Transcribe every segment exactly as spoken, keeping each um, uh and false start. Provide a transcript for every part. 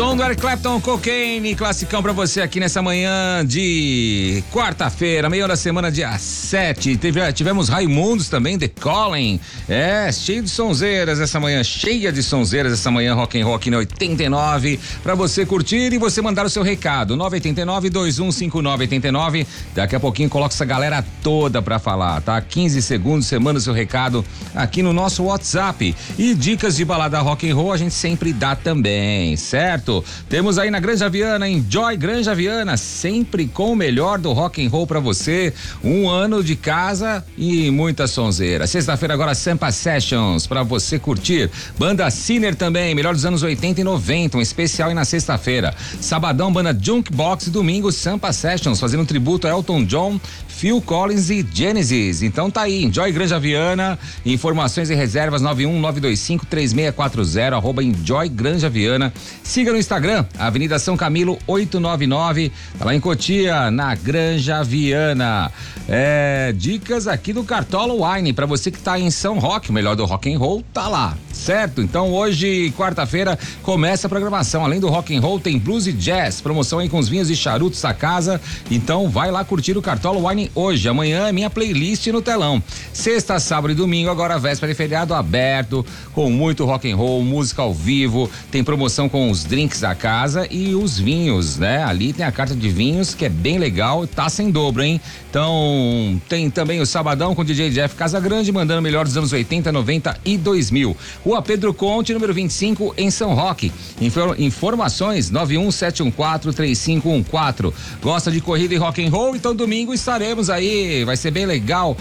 Som do Eric Clapton, Cocaine, classicão pra você aqui nessa manhã de quarta-feira, meia da semana, dia sete. Teve, tivemos Raimundos também, The Calling. É, cheio de sonzeiras essa manhã, cheia de sonzeiras essa manhã, rock and roll aqui na oitenta e nove, pra você curtir e você mandar o seu recado, nove oito nove, dois um cinco nove oito nove. Daqui a pouquinho coloca essa galera toda pra falar, tá? quinze segundos, você manda o seu recado aqui no nosso WhatsApp. E dicas de balada rock and roll a gente sempre dá também, certo? Temos aí na Granja Viana, Enjoy Granja Viana, sempre com o melhor do rock and roll pra você. Um ano de casa e muita sonzeira. Sexta-feira agora Sampa Sessions pra você curtir. Banda Sinner também, melhor dos anos oitenta e noventa, um especial aí na sexta-feira. Sabadão, banda Junkbox, domingo Sampa Sessions, fazendo um tributo a Elton John, Phil Collins e Genesis. Então tá aí, Enjoy Granja Viana, informações e reservas nove um nove dois cinco três seis quatro zero, arroba Enjoy Granja Viana. Siga no Instagram, Avenida São Camilo oitocentos e noventa e nove, tá lá em Cotia, na Granja Viana. É, dicas aqui do Cartola Wine, pra você que tá em São Roque, o melhor do rock and roll tá lá, certo? Então hoje, quarta-feira, começa a programação, além do rock and roll tem blues e jazz, promoção aí com os vinhos e charutos da casa, então vai lá curtir o Cartola Wine hoje, amanhã é minha playlist no telão. Sexta, sábado e domingo, agora véspera de feriado aberto, com muito rock and roll, música ao vivo, tem promoção com os drinks da casa e os vinhos, né? Ali tem a carta de vinhos que é bem legal, tá sem dobro, hein? Então tem também o Sabadão com o D J Jeff Casagrande, mandando melhor dos anos oitenta, noventa e dois mil. Rua Pedro Conte, número vinte e cinco, em São Roque. Infor- informações nove um sete um quatro três cinco um quatro. Gosta de corrida e rock and roll? Então domingo estaremos aí, vai ser bem legal.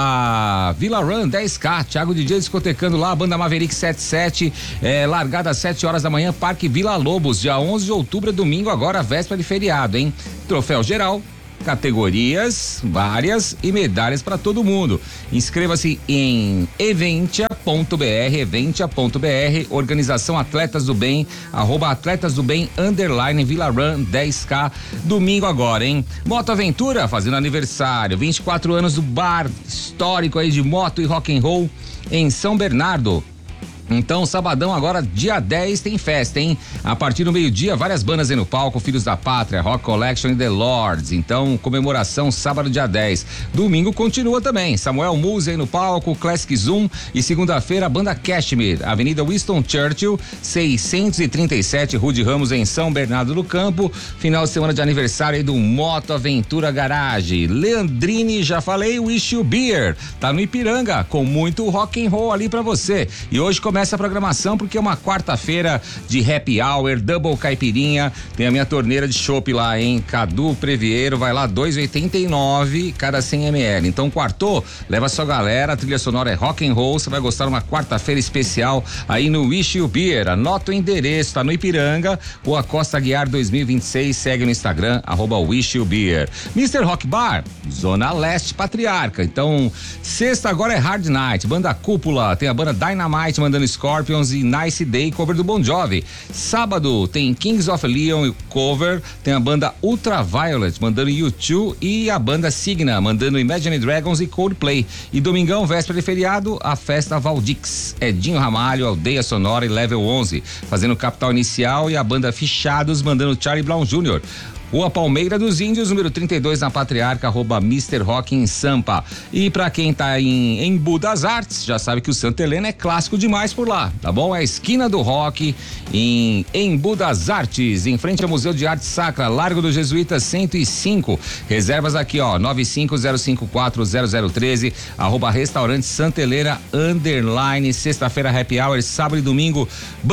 A Villa Run dez K, Thiago D J discotecando lá, a banda Maverick setenta e sete, é, largada às sete horas da manhã, Parque Vila Lobos, dia onze de outubro, é domingo agora, véspera de feriado, hein? Troféu geral, categorias várias e medalhas para todo mundo. Inscreva-se em eventia ponto br, eventia ponto br, organização Atletas do Bem, arroba Atletas do Bem, underline Villa Run dez K, domingo agora, hein? Moto Aventura fazendo aniversário, vinte e quatro anos do bar histórico aí de moto e rock and roll em São Bernardo. Então, sabadão agora, dia dez, tem festa, hein? A partir do meio-dia, várias bandas aí no palco, Filhos da Pátria, Rock Collection e The Lords. Então, comemoração sábado, dia dez. Domingo continua também, Samuel Muse aí no palco, Classic Zoom, e segunda-feira, a banda Cashmere, Avenida Winston Churchill, seiscentos e trinta e sete, Rude Ramos em São Bernardo do Campo. Final de semana de aniversário aí do Moto Aventura Garage. Leandrini, já falei, Wish You Beer, tá no Ipiranga, com muito rock and roll ali pra você. E hoje começa essa programação porque é uma quarta-feira de happy hour, double caipirinha, tem a minha torneira de chopp lá, hein? Cadu Previeiro, vai lá, dois reais e oitenta e nove centavos cada cem mililitros. Então, quartou, leva sua galera, a trilha sonora é rock and roll, você vai gostar de uma quarta-feira especial aí no Wish You Beer. Anota o endereço, tá no Ipiranga, Rua Costa Guiar dois mil e vinte e seis, segue no Instagram, arroba Wish You Beer. mister Rock Bar, Zona Leste Patriarca. Então, sexta agora é Hard Night, banda Cúpula, tem a banda Dynamite mandando Scorpions e Nice Day, cover do Bon Jovi. Sábado tem Kings of Leon cover, tem a banda Ultraviolet mandando U dois e a banda Signa mandando Imagine Dragons e Coldplay. E domingão, véspera de feriado, a festa Valdix, Edinho Ramalho, Aldeia Sonora e Level onze, fazendo Capital Inicial, e a banda Fichados mandando Charlie Brown Júnior Rua Palmeira dos Índios, número trinta e dois, na Patriarca, arroba mister Rock em Sampa. E pra quem tá em Embu das Artes, já sabe que o Santa Helena é clássico demais por lá, tá bom? É a esquina do rock em Embu das Artes, em frente ao Museu de Arte Sacra, Largo do Jesuíta cento e cinco. Reservas aqui, ó, nove cinco zero cinco quatro zero zero um três, arroba restaurante Santa Helena, underline, sexta-feira happy hour, sábado e domingo,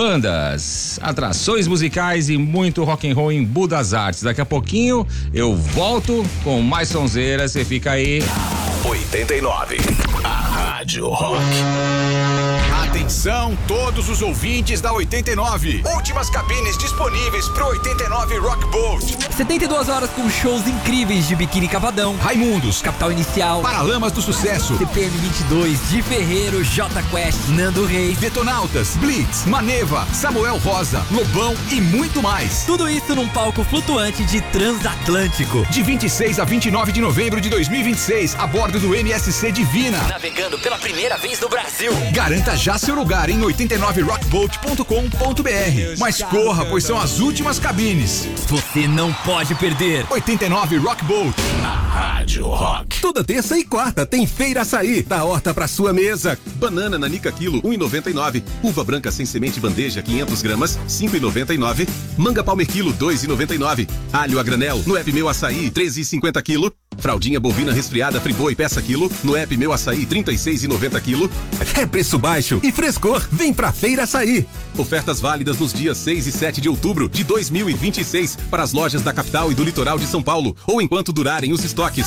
bandas, atrações musicais e muito rock and roll em Embu das Artes. Daqui a pouquinho eu volto com mais sonzeira, você fica aí. oitenta e nove, a Rádio Rock. Atenção todos os ouvintes da oitenta e nove. Últimas cabines disponíveis pro oitenta e nove Rock Boat. setenta e duas horas com shows incríveis de Biquíni Cavadão, Raimundos, Capital Inicial, Paralamas do Sucesso, C P M vinte e dois, Di Ferreiro, J Quest, Nando Reis, Detonautas, Blitz, Maneva, Samuel Rosa, Lobão e muito mais. Tudo isso num palco flutuante de Transatlântico. De vinte e seis a vinte e nove de novembro de dois mil e vinte e seis, a bordo do M S C Divina. Navegando pela primeira vez no Brasil. Garanta já seu seu lugar em oitenta e nove rock bolt ponto com ponto br. Mas corra, pois são as últimas cabines. Você não pode perder. oitenta e nove Rock Bolt. Na Rádio Rock. Toda terça e quarta tem Feira Açaí, da horta pra sua mesa. Banana nanica quilo, um e noventa e nove. Uva branca sem semente bandeja, quinhentas gramas, cinco e noventa e nove. Manga Palmer quilo, dois e noventa e nove. Alho a granel, no app Meu Açaí, treze e cinquenta quilo. Fraldinha bovina resfriada Friboi peça quilo, no app Meu Açaí, trinta e seis e noventa quilo. É preço baixo e frescor. Vem pra Feira Açaí. Ofertas válidas nos dias seis e sete de outubro de dois mil e vinte e seis para as lojas da capital e do litoral de São Paulo, ou enquanto durarem os estoques.